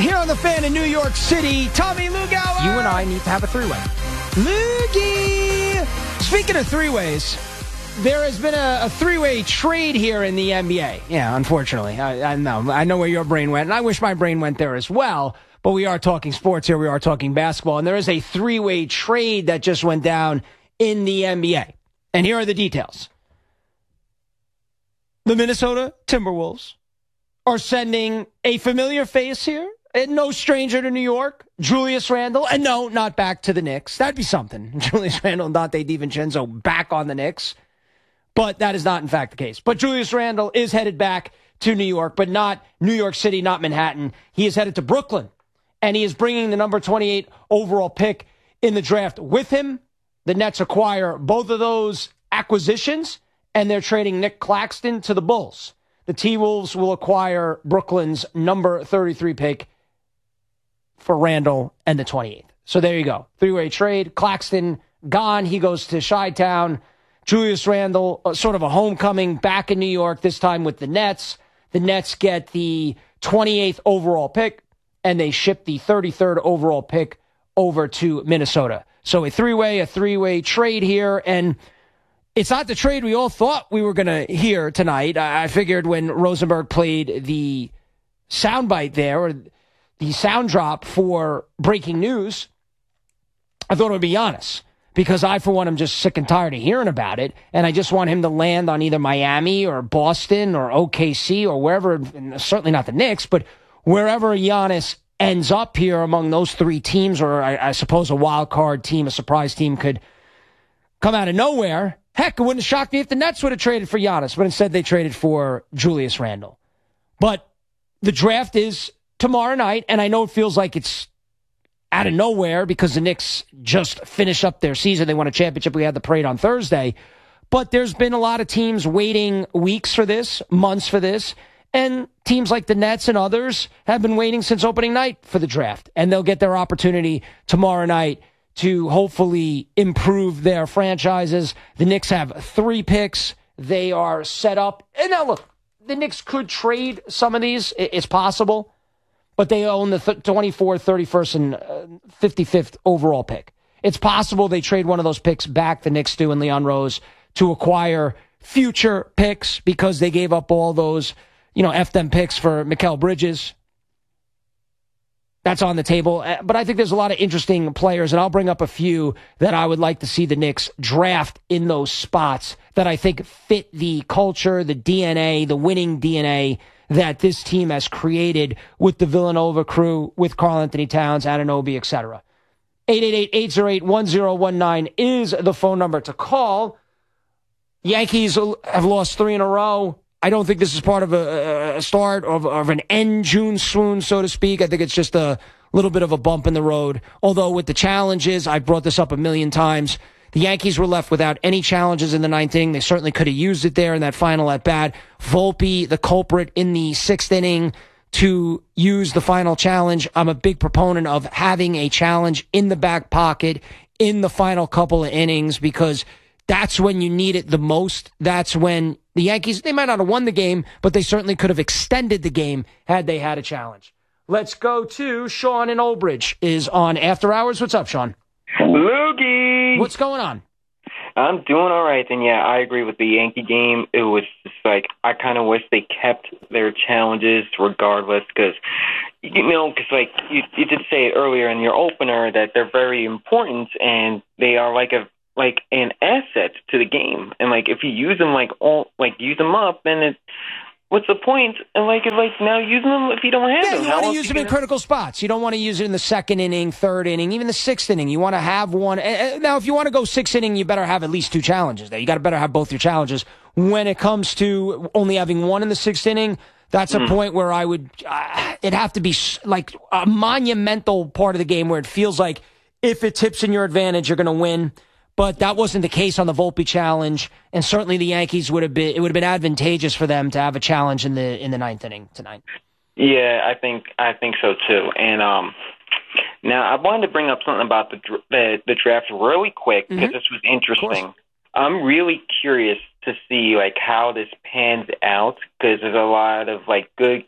here on the Fan in New York City. Tommy Lugauer. You and I need to have a three-way. Loogie. Speaking of three-ways, there has been a three-way trade here in the NBA. Yeah, unfortunately. I know where your brain went, and I wish my brain went there as well. But we are talking sports here. We are talking basketball. And there is a three-way trade that just went down in the NBA. And here are the details. The Minnesota Timberwolves are sending a familiar face here, and no stranger to New York, Julius Randle. And no, not back to the Knicks. That'd be something. Julius Randle and Dante DiVincenzo back on the Knicks. But that is not, in fact, the case. But Julius Randle is headed back to New York, but not New York City, not Manhattan. He is headed to Brooklyn. And he is bringing the number 28 overall pick in the draft with him. The Nets acquire both of those acquisitions, and they're trading Nick Claxton to the Bulls. The T-Wolves will acquire Brooklyn's number 33 pick for Randle and the 28th. So there you go. Three-way trade. Claxton gone. He goes to Chi-Town. Julius Randle, sort of a homecoming back in New York, this time with the Nets. The Nets get the 28th overall pick, and they ship the 33rd overall pick over to Minnesota. So a three-way trade here, and it's not the trade we all thought we were going to hear tonight. I figured when Rosenberg played the soundbite there, or the sound drop for breaking news, I thought it would be Giannis, because I, for one, am just sick and tired of hearing about it, and I just want him to land on either Miami or Boston or OKC or wherever, and certainly not the Knicks, but wherever Giannis ends up here among those three teams, or I suppose a wild card team, a surprise team could come out of nowhere. Heck, it wouldn't have shocked me if the Nets would have traded for Giannis, but instead they traded for Julius Randle. But the draft is tomorrow night, and I know it feels like it's out of nowhere because the Knicks just finished up their season. They won a championship. We had the parade on Thursday. But there's been a lot of teams waiting weeks for this, months for this. And teams like the Nets and others have been waiting since opening night for the draft. And they'll get their opportunity tomorrow night to hopefully improve their franchises. The Knicks have 3 picks. They are set up. And now, look, the Knicks could trade some of these. It's possible. But they own the 24th, 31st, and 55th overall pick. It's possible they trade one of those picks back, the Knicks do, and Leon Rose, to acquire future picks because they gave up all those, F them picks for Mikal Bridges. That's on the table. But I think there's a lot of interesting players, and I'll bring up a few that I would like to see the Knicks draft in those spots that I think fit the culture, the DNA, the winning DNA that this team has created with the Villanova crew, with Karl-Anthony Towns, Anunoby, etc. 888-808-1019 is the phone number to call. Yankees have lost 3 in a row. I don't think this is part of a start of an end June swoon, so to speak. I think it's just a little bit of a bump in the road. Although with the challenges, I've brought this up a million times, the Yankees were left without any challenges in the 9th inning. They certainly could have used it there in that final at-bat. Volpe, the culprit in the 6th inning to use the final challenge. I'm a big proponent of having a challenge in the back pocket in the final couple of innings because that's when you need it the most. That's when the Yankees, they might not have won the game, but they certainly could have extended the game had they had a challenge. Let's go to Sean in Old Bridge is on After Hours. What's up, Sean? Loogie! What's going on? I'm doing all right. And, yeah, I agree with the Yankee game. It was just like I kind of wish they kept their challenges regardless because, like you did say earlier in your opener that they're very important and they are like an asset to the game. And, if you use them, use them up, then what's the point? And now using them if you don't have them. Yeah, you want to use them in critical spots. You don't want to use it in the 2nd inning, 3rd inning, even the 6th inning. You want to have one. Now, if you want to go 6th inning, you better have at least 2 challenges there. You got to better have both your challenges. When it comes to only having one in the 6th inning, that's a point where I would it'd have to be like a monumental part of the game where it feels like if it tips in your advantage, you're going to win. But that wasn't the case on the Volpe challenge, and certainly the Yankees it would have been advantageous for them to have a challenge in the 9th inning tonight. Yeah, I think so too. And now I wanted to bring up something about the draft really quick because this was interesting. I'm really curious to see how this pans out because there's a lot of good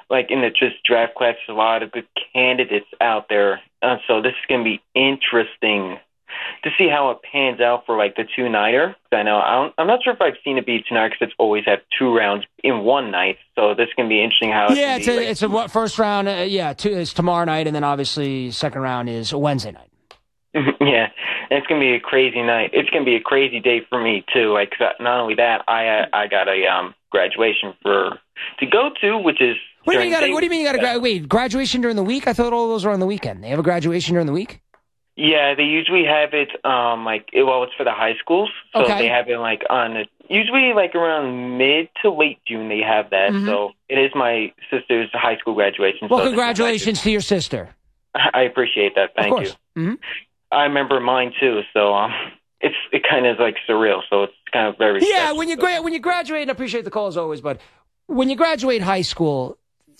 like in the just draft class, there's a lot of good candidates out there. So this is going to be interesting to see how it pans out for like the two-nighter. I know I'm not sure if I've seen it be two-nighter because it's always had 2 rounds in one night. So this can be interesting how it's a first round. Is tomorrow night, and then obviously second round is a Wednesday night. Yeah, and it's gonna be a crazy night. It's gonna be a crazy day for me too. Like not only that, I got a graduation to go to, which is. What do you mean you got to graduation during the week? I thought all those were on the weekend. They have a graduation during the week. Yeah, they usually have it it's for the high schools, so they have it usually around mid to late June. They have that, so it is my sister's high school graduation. Well, congratulations to your sister. I appreciate that. Thank you. Mm-hmm. I remember mine too, so it kind of is like surreal. So it's kind of very special. when you graduate, and I appreciate the call as always, but when you graduate high school,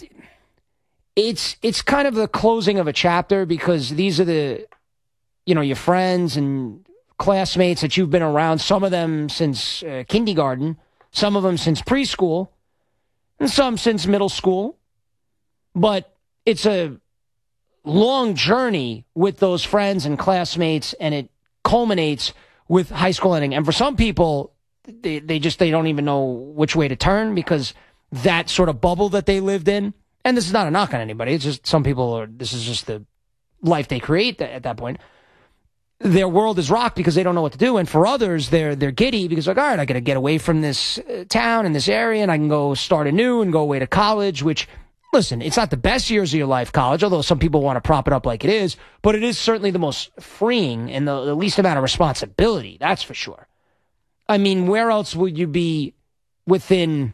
it's kind of the closing of a chapter because these are the your friends and classmates that you've been around, some of them since kindergarten, some of them since preschool, and some since middle school. But it's a long journey with those friends and classmates, and it culminates with high school ending. And for some people, they don't even know which way to turn because that sort of bubble that they lived in, and this is not a knock on anybody, it's just some people this is just the life they create at that point. Their world is rocked because they don't know what to do. And for others, they're giddy because all right, I got to get away from this town and this area, and I can go start anew and go away to college, which, listen, it's not the best years of your life, college, although some people want to prop it up like it is, but it is certainly the most freeing and the least amount of responsibility. That's for sure. I mean, where else would you be within,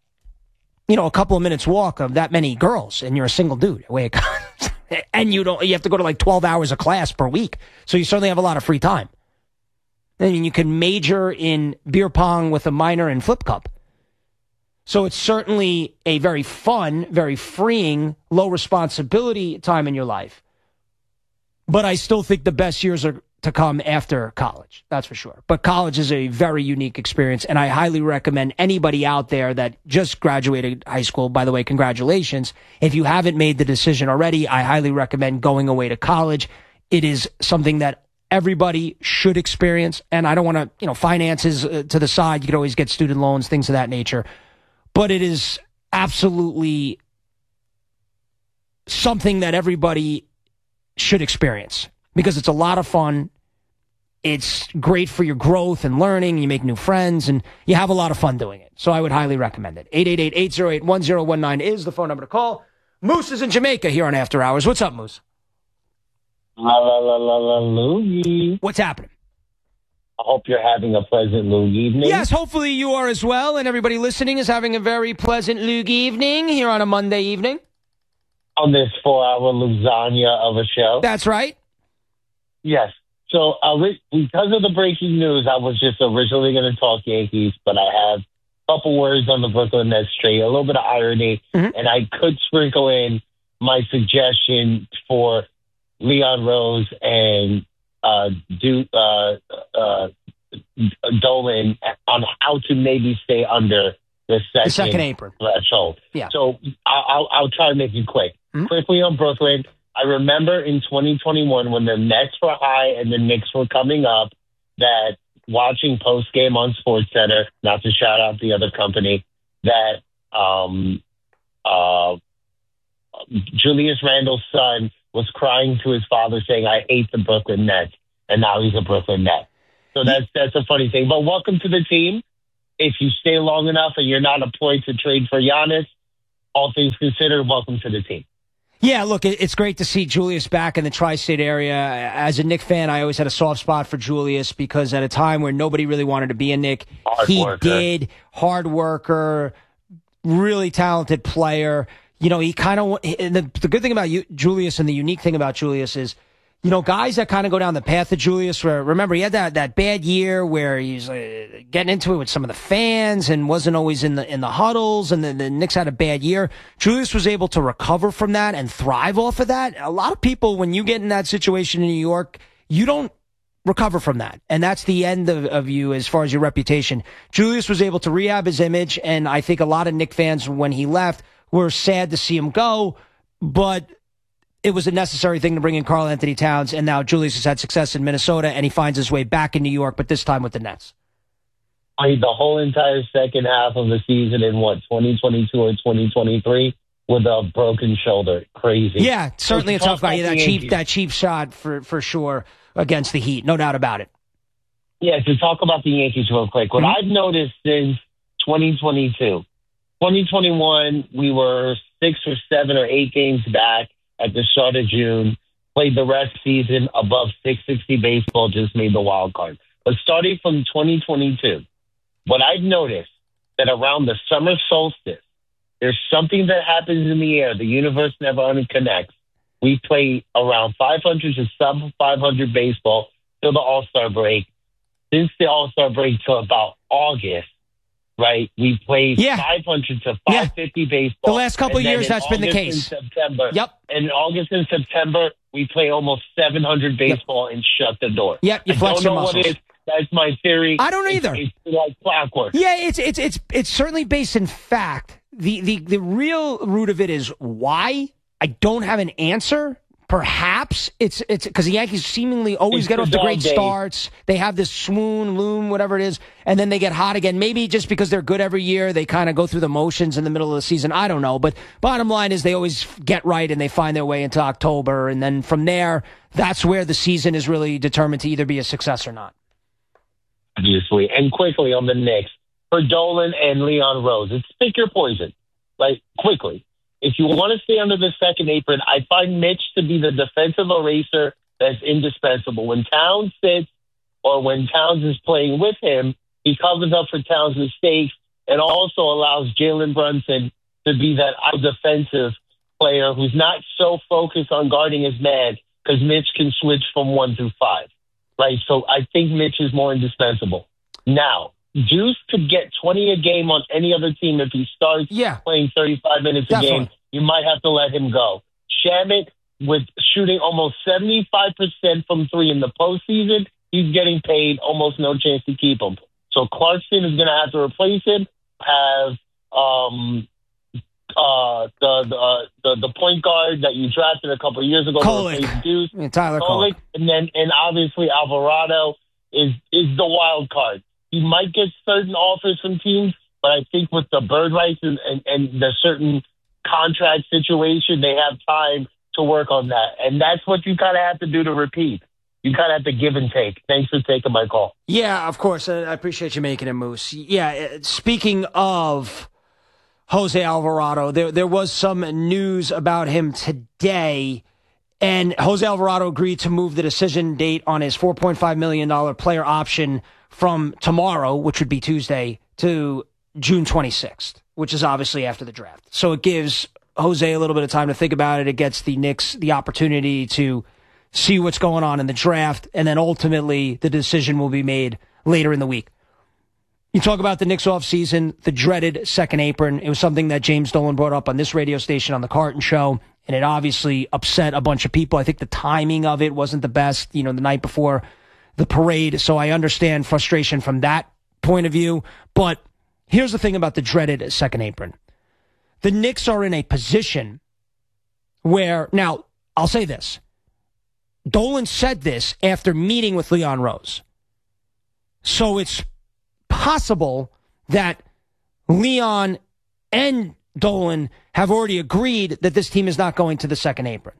a couple of minutes walk of that many girls and you're a single dude away at college? And you have to go to 12 hours of class per week. So you certainly have a lot of free time. I mean, you can major in beer pong with a minor in flip cup. So it's certainly a very fun, very freeing, low responsibility time in your life. But I still think the best years are to come after college. That's for sure. But college is a very unique experience, and I highly recommend anybody out there that just graduated high school, by the way, congratulations. If you haven't made the decision already, I highly recommend going away to college. It is something that everybody should experience, and I don't want to, finances to the side. You could always get student loans, things of that nature. But it is absolutely something that everybody should experience because it's a lot of fun. It's great for your growth and learning. You make new friends, and you have a lot of fun doing it. So I would highly recommend it. 888-808-1019 is the phone number to call. Moose is in Jamaica here on After Hours. What's up, Moose? Loogie. What's happening? I hope you're having a pleasant Loogie evening. Yes, hopefully you are as well, and everybody listening is having a very pleasant Loogie evening here on a Monday evening. On this 4-hour lasagna of a show. That's right. Yes. So because of the breaking news, I was just originally going to talk Yankees, but I have a couple words on the Brooklyn Nets trade, a little bit of irony, and I could sprinkle in my suggestion for Leon Rose and Dolan on how to maybe stay under the second apron threshold. Yeah. So I'll try to make it quick. Quickly on Brooklyn, I remember in 2021 when the Nets were high and the Knicks were coming up, that watching post game on SportsCenter, not to shout out the other company, that Julius Randle's son was crying to his father saying, "I hate the Brooklyn Nets," and now he's a Brooklyn Net. So that's a funny thing. But welcome to the team. If you stay long enough and you're not employed to trade for Giannis, all things considered, welcome to the team. Yeah, look, it's great to see Julius back in the tri-state area. As a Knick fan, I always had a soft spot for Julius because at a time where nobody really wanted to be a Knick, hard worker, really talented player. He kind of, the good thing about Julius and the unique thing about Julius is, guys that kind of go down the path of Julius, where, remember, he had that bad year where he's getting into it with some of the fans and wasn't always in the huddles, and the Knicks had a bad year. Julius was able to recover from that and thrive off of that. A lot of people, when you get in that situation in New York, you don't recover from that. And that's the end of you as far as your reputation. Julius was able to rehab his image, and I think a lot of Knick fans, when he left, were sad to see him go, but it was a necessary thing to bring in Karl Anthony Towns, and now Julius has had success in Minnesota, and he finds his way back in New York, but this time with the Nets. Played the whole entire second half of the season in 2022 or 2023 with a broken shoulder. Crazy. Yeah, certainly a tough guy. Yeah, that cheap shot for sure against the Heat, no doubt about it. Yeah, to talk about the Yankees real quick, what I've noticed since 2022, 2021, we were 6 or 7 or 8 games back at the start of June, played the rest season above 660 baseball, just made the wild card. But starting from 2022, what I've noticed that around the summer solstice, there's something that happens in the air. The universe never unconnects. We play around 500 to sub-500 baseball till the All-Star break. Since the All-Star break till about August, right, we played 500 to 550 baseball. The last couple of years, that's been the case. September. Yep. And in August and September, we play almost 700 baseball and shut the door. Yep, you flex your muscles. What it is. That's my theory. I don't either. It's like clockwork. Yeah, it's certainly based in fact. The real root of it is why. I don't have an answer. Perhaps it's because the Yankees seemingly always get off the great starts. They have this swoon, loom, whatever it is, and then they get hot again. Maybe just because they're good every year, they kind of go through the motions in the middle of the season. I don't know. But bottom line is they always get right and they find their way into October. And then from there, that's where the season is really determined to either be a success or not. Obviously. And quickly on the Knicks, for Dolan and Leon Rose, it's pick your poison. Like, quickly. If you want to stay under the second apron, I find Mitch to be the defensive eraser that's indispensable. When Towns sits or when Towns is playing with him, he covers up for Towns' mistakes and also allows Jalen Brunson to be that defensive player who's not so focused on guarding his man because Mitch can switch from 1 through 5. Right? So I think Mitch is more indispensable. Now, Juice could get 20 a game on any other team if he starts playing 35 minutes a game. You might have to let him go. Shamet, with shooting almost 75% from 3 in the postseason, he's getting paid, almost no chance to keep him. So Clarkson is going to have to replace him, have the point guard that you drafted a couple of years ago, Deuce, Tyler Kolek, and obviously Alvarado is the wild card. He might get certain offers from teams, but I think with the bird rights and the certain contract situation, they have time to work on that. And that's what you kind of have to do to repeat. You kind of have to give and take. Thanks for taking my call. Yeah, of course. I appreciate you making it, Moose. Yeah, speaking of Jose Alvarado, there was some news about him today, and Jose Alvarado agreed to move the decision date on his $4.5 million player option from tomorrow, which would be Tuesday, to June 26th, which is obviously after the draft. So it gives Jose a little bit of time to think about it. It gets the Knicks the opportunity to see what's going on in the draft, and then ultimately the decision will be made later in the week. You talk about the Knicks offseason, the dreaded second apron. It was something that James Dolan brought up on this radio station on the Carton Show, and it obviously upset a bunch of people. I think the timing of it wasn't the best, the night before the parade, so I understand frustration from that point of view. But here's the thing about the dreaded second apron. The Knicks are in a position where, now, I'll say this. Dolan said this after meeting with Leon Rose. So it's possible that Leon and Dolan have already agreed that this team is not going to the second apron.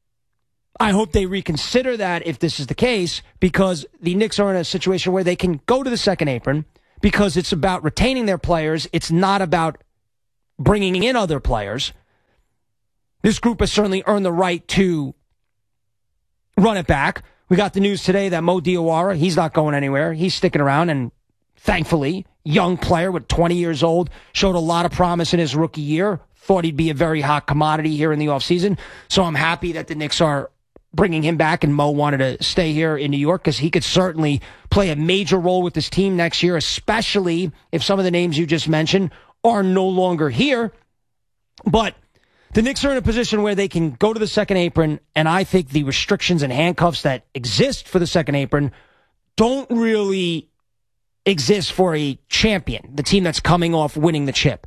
I hope they reconsider that if this is the case, because the Knicks are in a situation where they can go to the second apron because it's about retaining their players. It's not about bringing in other players. This group has certainly earned the right to run it back. We got the news today that Mo Diawara, he's not going anywhere. He's sticking around, and thankfully, young player with 20 years old, showed a lot of promise in his rookie year. Thought he'd be a very hot commodity here in the offseason. So I'm happy that the Knicks are bringing him back, and Mo wanted to stay here in New York because he could certainly play a major role with this team next year, especially if some of the names you just mentioned are no longer here. But the Knicks are in a position where they can go to the second apron, and I think the restrictions and handcuffs that exist for the second apron don't really exist for a champion, the team that's coming off winning the chip.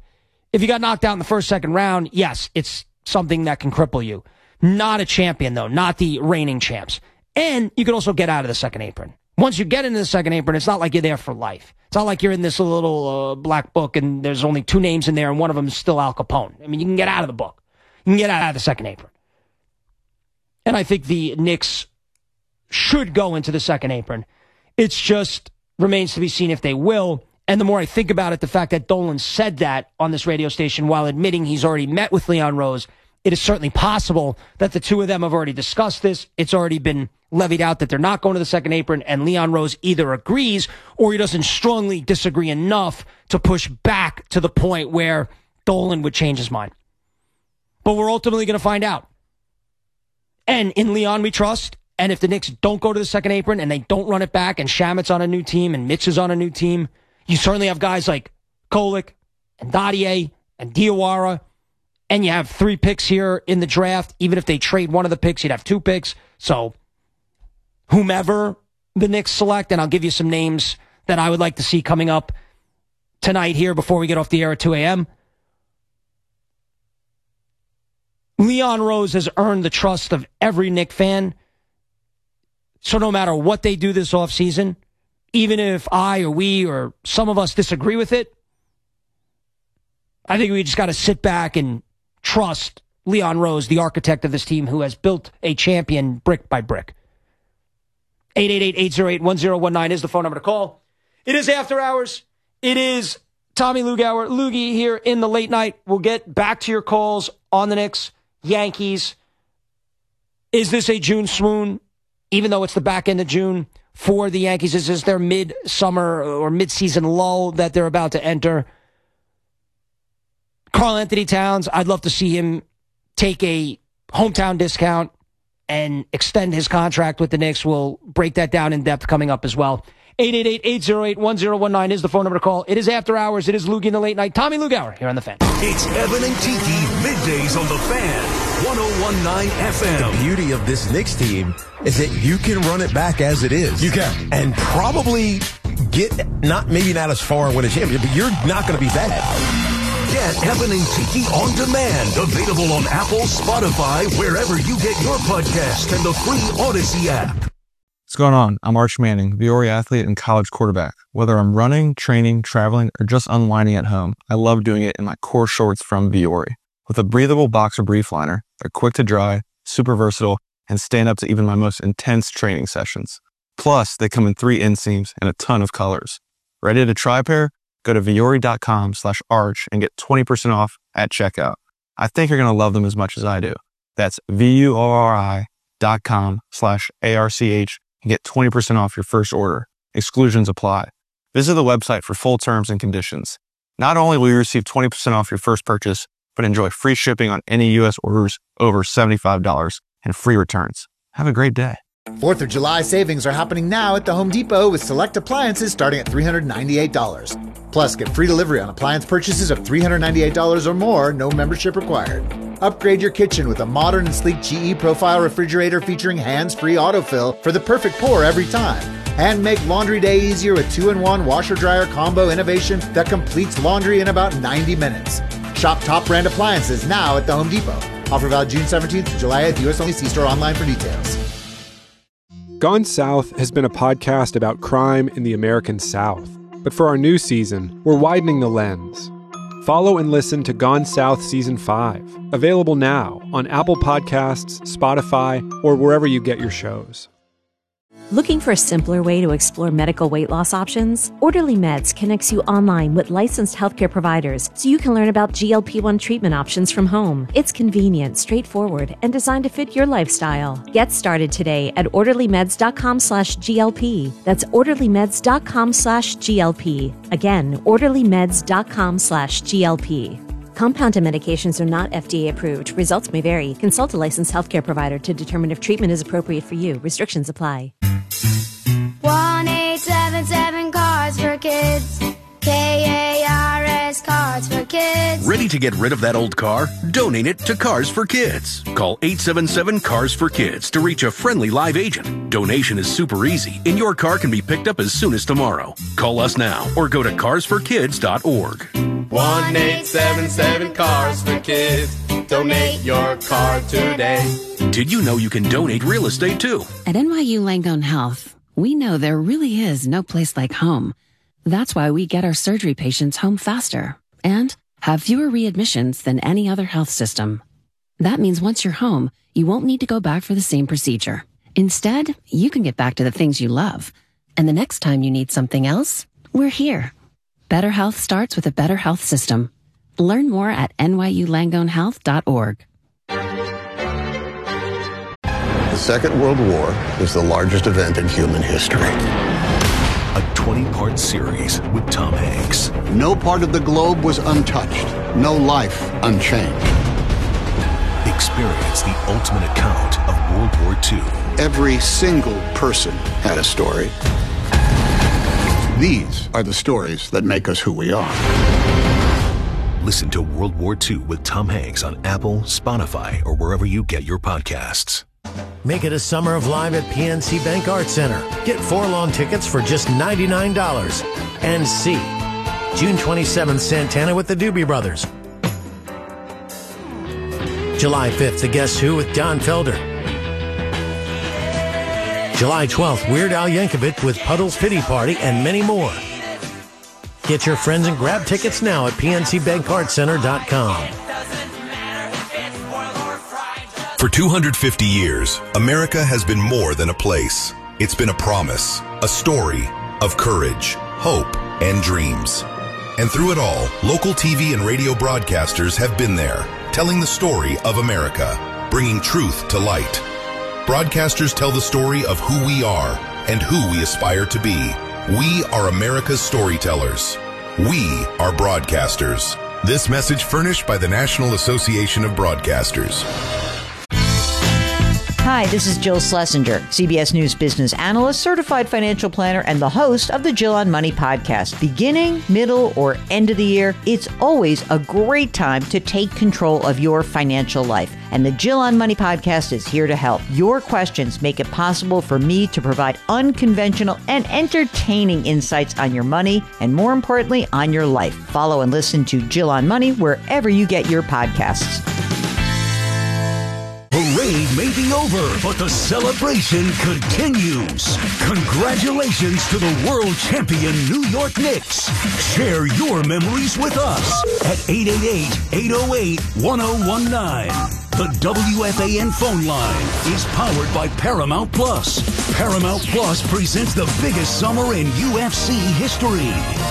If you got knocked out in the first, second round, yes, it's something that can cripple you. Not a champion, though, not the reigning champs. And you can also get out of the second apron. Once you get into the second apron, it's not like you're there for life. It's not like you're in this little black book and there's only 2 names in there and one of them is still Al Capone. I mean, you can get out of the book. You can get out of the second apron. And I think the Knicks should go into the second apron. It's just remains to be seen if they will. And the more I think about it, the fact that Dolan said that on this radio station while admitting he's already met with Leon Rose, it is certainly possible that the two of them have already discussed this. It's already been levied out that they're not going to the second apron, and Leon Rose either agrees or he doesn't strongly disagree enough to push back to the point where Dolan would change his mind. But we're ultimately going to find out. And in Leon we trust, and if the Knicks don't go to the second apron and they don't run it back and Shamit's on a new team and Mitch is on a new team, you certainly have guys like Kolek and Dadier and Diawara, and you have 3 picks here in the draft. Even if they trade one of the picks, you'd have 2 picks. So whomever the Knicks select, and I'll give you some names that I would like to see coming up tonight here before we get off the air at 2 a.m. Leon Rose has earned the trust of every Knick fan. So no matter what they do this offseason, even if I or we or some of us disagree with it, I think we just got to sit back and trust Leon Rose, the architect of this team, who has built a champion brick by brick. 888-808-1019 is the phone number to call. It is After Hours. It is Tommy Lugauer, Loogie here in the late night. We'll get back to your calls on the Knicks, Yankees. Is this a June swoon? Even though it's the back end of June for the Yankees, is this their mid-summer or mid-season lull that they're about to enter? Karl-Anthony Towns, I'd love to see him take a hometown discount and extend his contract with the Knicks. We'll break that down in depth coming up as well. 888-808-1019 is the phone number to call. It is After Hours. It is Loogie in the late night. Tommy Lugauer here on The Fan. It's Evan and Tiki, middays on The Fan, 101.9 FM. The beauty of this Knicks team is that you can run it back as it is. You can. And probably get, maybe not as far and win a championship, but you're not going to be bad. Get Evan and Tiki on demand. Available on Apple, Spotify, wherever you get your podcast, and the free Odyssey app. What's going on? I'm Arch Manning, Viore athlete and college quarterback. Whether I'm running, training, traveling, or just unwinding at home, I love doing it in my core shorts from Viore. With a breathable boxer brief liner, they're quick to dry, super versatile, and stand up to even my most intense training sessions. Plus, they come in 3 inseams and a ton of colors. Ready to try a pair? Go to Viore.com/arch and get 20% off at checkout. I think you're going to love them as much as I do. That's VUORI.com/ARCH and get 20% off your first order. Exclusions apply. Visit the website for full terms and conditions. Not only will you receive 20% off your first purchase, but enjoy free shipping on any U.S. orders over $75 and free returns. Have a great day. 4th of July savings are happening now at the Home Depot with select appliances starting at $398. Plus, get free delivery on appliance purchases of $398 or more, no membership required. Upgrade your kitchen with a modern and sleek GE Profile refrigerator featuring hands-free autofill for the perfect pour every time. And make laundry day easier with 2-in-1 washer-dryer combo innovation that completes laundry in about 90 minutes. Shop top brand appliances now at the Home Depot. Offer valid June 17th to July 8th. U.S. only. See store online for details. Gone South has been a podcast about crime in the American South. But for our new season, we're widening the lens. Follow and listen to Gone South Season 5, available now on Apple Podcasts, Spotify, or wherever you get your shows. Looking for a simpler way to explore medical weight loss options? Orderly Meds connects you online with licensed healthcare providers so you can learn about GLP-1 treatment options from home. It's convenient, straightforward, and designed to fit your lifestyle. Get started today at orderlymeds.com/GLP. That's orderlymeds.com/GLP. Again, orderlymeds.com/GLP. Compounded medications are not FDA approved. Results may vary. Consult a licensed healthcare provider to determine if treatment is appropriate for you. Restrictions apply. 1-877 Cards for Kids. KARS Cards for Kids. Ready to get rid of that old car? Donate it to Cars for Kids. Call 877 Cars for Kids to reach a friendly live agent. Donation is super easy, and your car can be picked up as soon as tomorrow. Call us now or go to carsforkids.org. 1-877 Cars for Kids. Donate your car today. Did you know you can donate real estate too? At NYU Langone Health, we know there really is no place like home. That's why we get our surgery patients home faster and have fewer readmissions than any other health system. That means once you're home, you won't need to go back for the same procedure. Instead, you can get back to the things you love. And the next time you need something else, we're here. Better health starts with a better health system. Learn more at nyulangonehealth.org. The Second World War is the largest event in human history. A 20-part series with Tom Hanks. No part of the globe was untouched. No life unchanged. Experience the ultimate account of World War II. Every single person had a story. These are the stories that make us who we are. Listen to World War II with Tom Hanks on Apple, Spotify, or wherever you get your podcasts. Make it a summer of live at PNC Bank Arts Center. Get 4 lawn tickets for just $99. And see June 27th, Santana with the Doobie Brothers. July 5th, The Guess Who with Don Felder. July 12th, Weird Al Yankovic with Puddle's Pity Party, and many more. Get your friends and grab tickets now at pncbankartcenter.com. For 250 years, America has been more than a place. It's been a promise, a story of courage, hope, and dreams. And through it all, local TV and radio broadcasters have been there, telling the story of America, bringing truth to light. Broadcasters tell the story of who we are and who we aspire to be. We are America's storytellers. We are broadcasters. This message furnished by the National Association of Broadcasters. Hi, this is Jill Schlesinger, CBS News business analyst, certified financial planner, and the host of the Jill on Money podcast. Beginning, middle, or end of the year, it's always a great time to take control of your financial life. And the Jill on Money podcast is here to help. Your questions make it possible for me to provide unconventional and entertaining insights on your money and, more importantly, on your life. Follow and listen to Jill on Money wherever you get your podcasts. Parade may be over, but the celebration continues. Congratulations to the world champion New York Knicks. Share your memories with us at 888-808-1019. The WFAN phone line is powered by Paramount Plus. Paramount Plus presents the biggest summer in UFC history.